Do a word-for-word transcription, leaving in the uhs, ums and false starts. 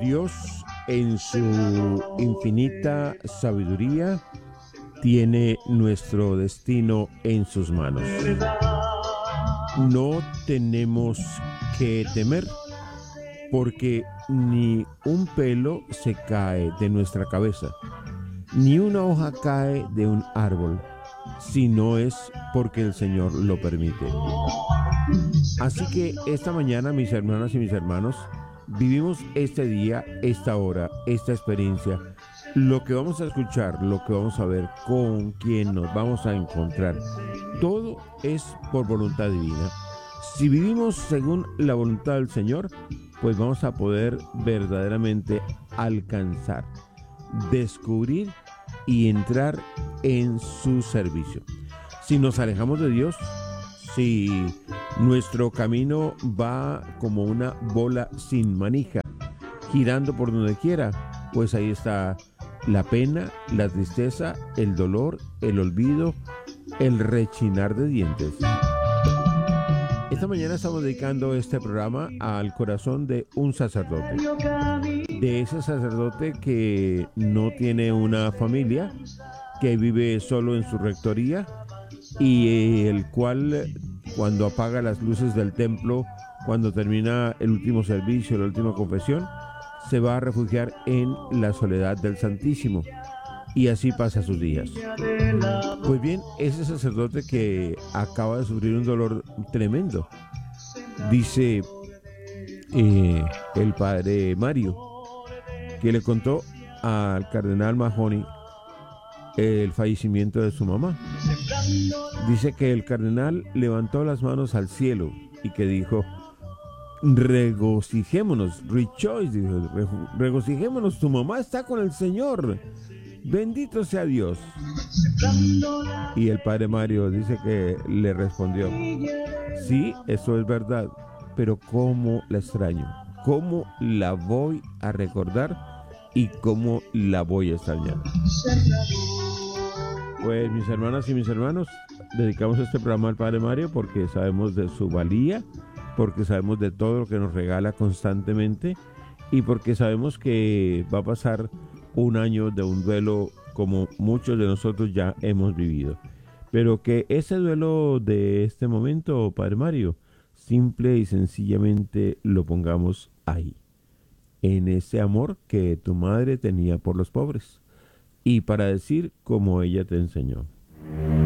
Dios, en su infinita sabiduría, tiene nuestro destino en sus manos. No tenemos que temer, porque ni un pelo se cae de nuestra cabeza, ni una hoja cae de un árbol, si no es porque el Señor lo permite. Así que esta mañana, mis hermanas y mis hermanos, vivimos este día, esta hora, esta experiencia, lo que vamos a escuchar, lo que vamos a ver, con quién nos vamos a encontrar. Todo es por voluntad divina. Si vivimos según la voluntad del Señor, pues vamos a poder verdaderamente alcanzar, descubrir y entrar en su servicio. Si nos alejamos de Dios, si nuestro camino va como una bola sin manija, girando por donde quiera, pues ahí está la pena, la tristeza, el dolor, el olvido, el rechinar de dientes. Esta mañana estamos dedicando este programa al corazón de un sacerdote, de ese sacerdote que no tiene una familia, que vive solo en su rectoría y el cual, cuando apaga las luces del templo, cuando termina el último servicio, la última confesión, se va a refugiar en la soledad del Santísimo y así pasa sus días. Pues bien, ese sacerdote que acaba de sufrir un dolor tremendo, dice eh, el padre Mario, que le contó al cardenal Mahony el fallecimiento de su mamá. Dice que el cardenal levantó las manos al cielo y que dijo: regocijémonos, rejoice, dijo, regocijémonos, tu mamá está con el Señor, bendito sea Dios. Y el padre Mario dice que le respondió: sí, eso es verdad, pero cómo la extraño, cómo la voy a recordar y cómo la voy a extrañar. Pues mis hermanas y mis hermanos, dedicamos este programa al padre Mario porque sabemos de su valía, porque sabemos de todo lo que nos regala constantemente y porque sabemos que va a pasar un año de un duelo como muchos de nosotros ya hemos vivido. Pero que ese duelo de este momento, padre Mario, simple y sencillamente lo pongamos ahí, en ese amor que tu madre tenía por los pobres y para decir como ella te enseñó.